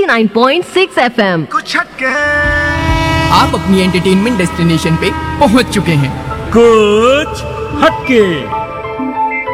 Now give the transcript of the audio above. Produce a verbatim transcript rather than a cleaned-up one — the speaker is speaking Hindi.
नौ पॉइंट छह एफ एम। कुछ हटके आप अपनी एंटरटेनमेंट डेस्टिनेशन पे पहुंच चुके हैं। कुछ हटके।